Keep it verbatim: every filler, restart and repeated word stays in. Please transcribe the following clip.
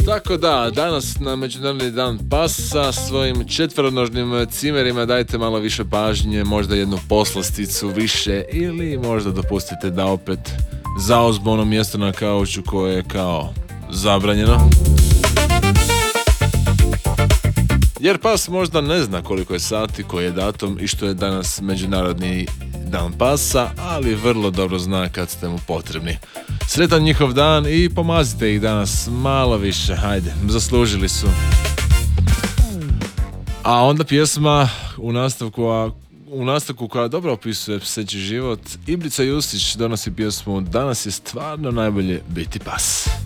Tako da, danas na Međunarodni dan pasa svojim četveronožnim cimerima dajte malo više pažnje, možda jednu poslasticu više ili možda dopustite da opet zauzmu ono mjesto na kauču koje je kao zabranjeno. Jer pas možda ne zna koliko je sati, koji je datum i što je danas Međunarodni dan pasa, ali vrlo dobro zna kad ste mu potrebni. Sretan njihov dan i pomazite ih danas malo više, hajde, zaslužili su. A onda pjesma u nastavku, a u nastavku koja dobro opisuje pseći život, Ibrica Jusić donosi pjesmu Danas je stvarno najbolje biti pas.